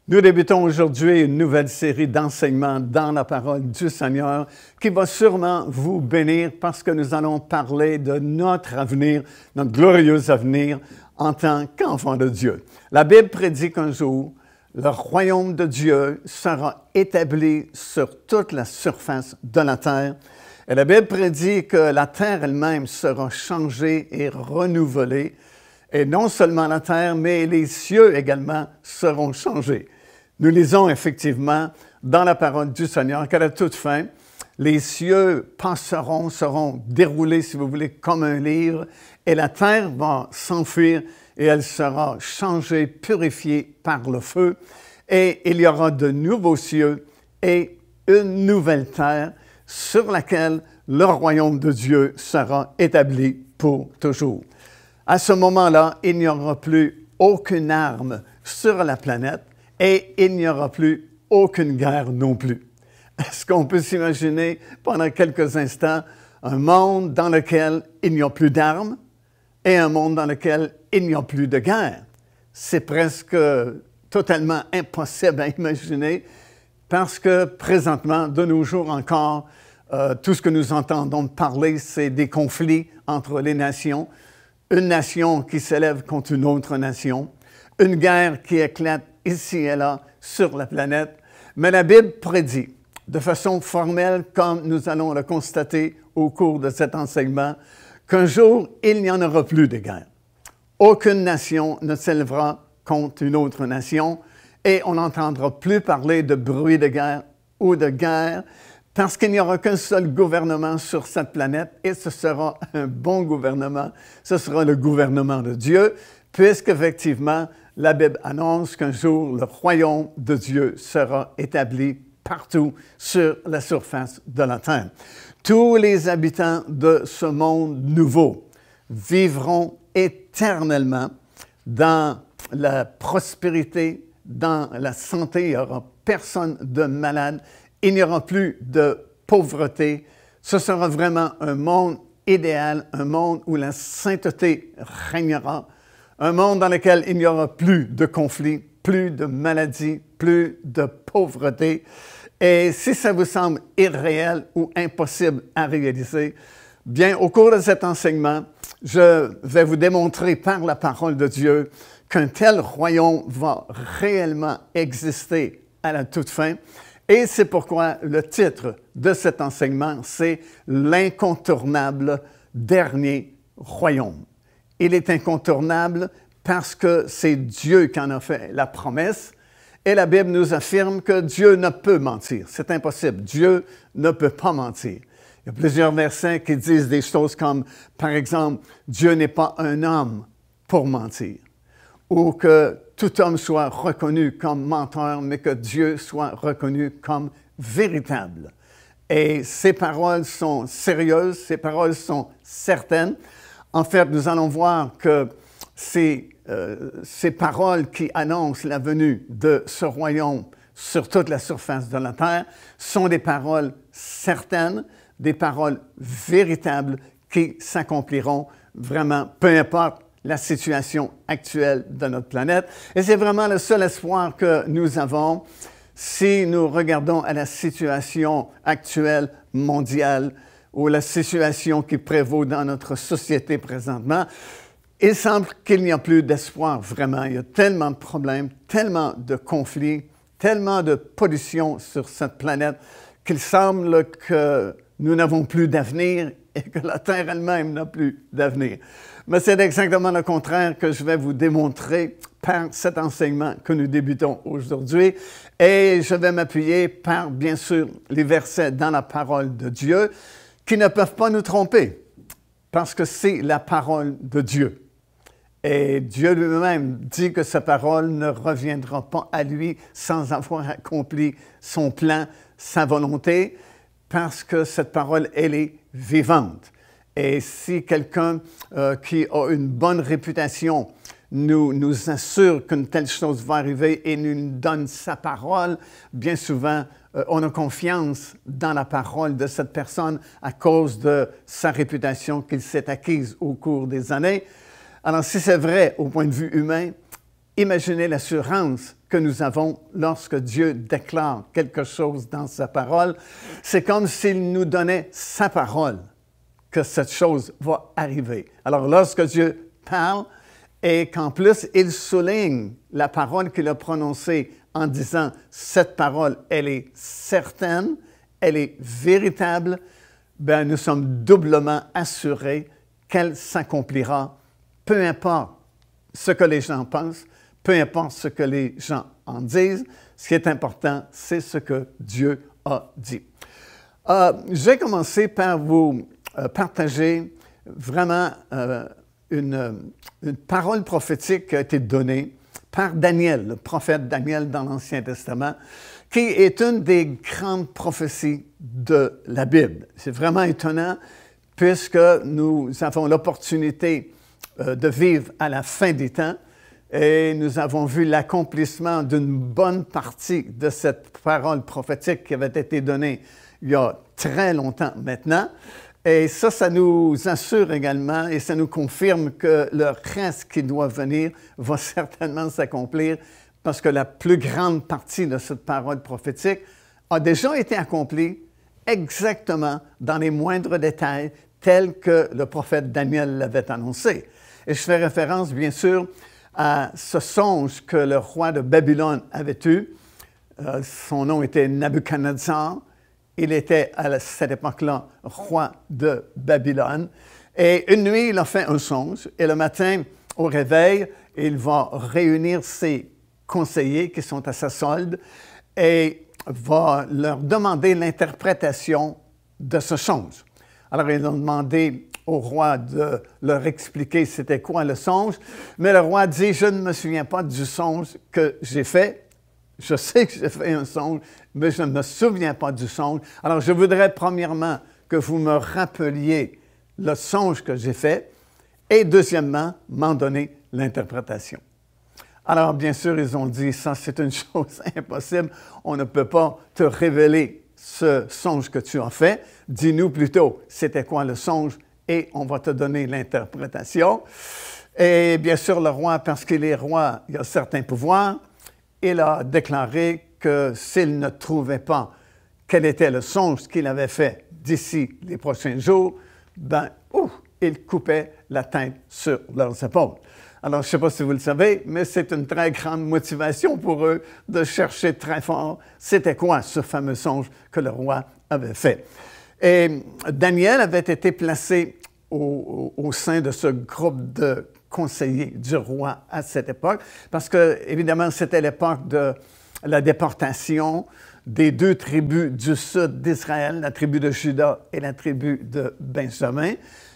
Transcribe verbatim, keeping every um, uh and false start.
Nous débutons aujourd'hui une nouvelle série d'enseignements dans la parole du Seigneur qui va sûrement vous bénir parce que nous allons parler de notre avenir, notre glorieux avenir en tant qu'enfants de Dieu. La Bible prédit qu'un jour, le royaume de Dieu sera établi sur toute la surface de la terre. Et la Bible prédit que la terre elle-même sera changée et renouvelée. Et non seulement la terre, mais les cieux également seront changés. Nous lisons effectivement dans la parole du Seigneur qu'à la toute fin, les cieux passeront, seront déroulés, si vous voulez, comme un livre, et la terre va s'enfuir et elle sera changée, purifiée par le feu, et il y aura de nouveaux cieux et une nouvelle terre sur laquelle le royaume de Dieu sera établi pour toujours. À ce moment-là, il n'y aura plus aucune arme sur la planète et il n'y aura plus aucune guerre non plus. Est-ce qu'on peut s'imaginer pendant quelques instants un monde dans lequel il n'y a plus d'armes et un monde dans lequel il n'y a plus de guerre? C'est presque totalement impossible à imaginer parce que présentement, de nos jours encore, euh, tout ce que nous entendons parler, c'est des conflits entre les nations. Une nation qui s'élève contre une autre nation, une guerre qui éclate ici et là sur la planète. Mais la Bible prédit, de façon formelle, comme nous allons le constater au cours de cet enseignement, qu'un jour, il n'y en aura plus de guerre. Aucune nation ne s'élèvera contre une autre nation et on n'entendra plus parler de bruit de guerre ou de guerre, parce qu'il n'y aura qu'un seul gouvernement sur cette planète et ce sera un bon gouvernement. Ce sera le gouvernement de Dieu, puisqu'effectivement, la Bible annonce qu'un jour, le royaume de Dieu sera établi partout sur la surface de la terre. Tous les habitants de ce monde nouveau vivront éternellement dans la prospérité, dans la santé. Il n'y aura personne de malade. Il n'y aura plus de pauvreté. Ce sera vraiment un monde idéal, un monde où la sainteté régnera, un monde dans lequel il n'y aura plus de conflits, plus de maladies, plus de pauvreté. Et si ça vous semble irréel ou impossible à réaliser, bien, au cours de cet enseignement, je vais vous démontrer par la parole de Dieu qu'un tel royaume va réellement exister à la toute fin. Et c'est pourquoi le titre de cet enseignement, c'est « L'incontournable dernier royaume ». Il est incontournable parce que c'est Dieu qui en a fait la promesse. Et la Bible nous affirme que Dieu ne peut mentir. C'est impossible. Dieu ne peut pas mentir. Il y a plusieurs versets qui disent des choses comme, par exemple, « Dieu n'est pas un homme pour mentir » ou que tout homme soit reconnu comme menteur, mais que Dieu soit reconnu comme véritable. Et ces paroles sont sérieuses, ces paroles sont certaines. En fait, nous allons voir que ces, euh, ces paroles qui annoncent la venue de ce royaume sur toute la surface de la terre sont des paroles certaines, des paroles véritables qui s'accompliront vraiment, peu importe la situation actuelle de notre planète. Et c'est vraiment le seul espoir que nous avons si nous regardons à la situation actuelle mondiale ou la situation qui prévaut dans notre société présentement. Il semble qu'il n'y a plus d'espoir vraiment. Il y a tellement de problèmes, tellement de conflits, tellement de pollution sur cette planète qu'il semble que nous n'avons plus d'avenir et que la Terre elle-même n'a plus d'avenir. Mais c'est exactement le contraire que je vais vous démontrer par cet enseignement que nous débutons aujourd'hui. Et je vais m'appuyer par, bien sûr, les versets dans la parole de Dieu qui ne peuvent pas nous tromper parce que c'est la parole de Dieu. Et Dieu lui-même dit que sa parole ne reviendra pas à lui sans avoir accompli son plan, sa volonté, parce que cette parole, elle est vivante. Et si quelqu'un euh, qui a une bonne réputation nous, nous assure qu'une telle chose va arriver et nous donne sa parole, bien souvent, euh, on a confiance dans la parole de cette personne à cause de sa réputation qu'il s'est acquise au cours des années. Alors, si c'est vrai au point de vue humain, Imaginez l'assurance que nous avons lorsque Dieu déclare quelque chose dans sa parole. C'est comme s'il nous donnait sa parole que cette chose va arriver. Alors, lorsque Dieu parle et qu'en plus, il souligne la parole qu'il a prononcée en disant « cette parole, elle est certaine, elle est véritable », bien, nous sommes doublement assurés qu'elle s'accomplira, peu importe ce que les gens pensent, peu importe ce que les gens en disent. Ce qui est important, c'est ce que Dieu a dit. Euh, je vais commencer par vous euh, partager vraiment euh, une, une parole prophétique qui a été donnée par Daniel, le prophète Daniel dans l'Ancien Testament, qui est une des grandes prophéties de la Bible. C'est vraiment étonnant puisque nous avons l'opportunité euh, de vivre à la fin des temps et nous avons vu l'accomplissement d'une bonne partie de cette parole prophétique qui avait été donnée il y a très longtemps maintenant. Et ça, ça nous assure également et ça nous confirme que le reste qui doit venir va certainement s'accomplir parce que la plus grande partie de cette parole prophétique a déjà été accomplie exactement dans les moindres détails tels que le prophète Daniel l'avait annoncé. Et je fais référence, bien sûr, à ce songe que le roi de Babylone avait eu. Euh, son nom était Nabuchodonosor. Il était à cette époque-là roi de Babylone. Et une nuit, il a fait un songe. Et le matin, au réveil, il va réunir ses conseillers qui sont à sa solde et va leur demander l'interprétation de ce songe. Alors, ils ont demandé au roi de leur expliquer c'était quoi le songe. Mais le roi dit, je ne me souviens pas du songe que j'ai fait. Je sais que j'ai fait un songe, mais je ne me souviens pas du songe. Alors, je voudrais premièrement que vous me rappeliez le songe que j'ai fait et deuxièmement, m'en donner l'interprétation. Alors, bien sûr, ils ont dit, ça, c'est une chose impossible. On ne peut pas te révéler ce songe que tu as fait. Dis-nous plutôt, c'était quoi le songe et on va te donner l'interprétation. Et bien sûr, le roi, parce qu'il est roi, il a certains pouvoirs. Il a déclaré que s'il ne trouvait pas quel était le songe qu'il avait fait d'ici les prochains jours, ben, ouf, il coupait la tête sur leurs épaules. Alors, je ne sais pas si vous le savez, mais c'est une très grande motivation pour eux de chercher très fort c'était quoi ce fameux songe que le roi avait fait. Et Daniel avait été placé au, au, au sein de ce groupe de conseillers du roi à cette époque, parce que, évidemment, c'était l'époque de la déportation des deux tribus du sud d'Israël, la tribu de Juda et la tribu de Benjamin.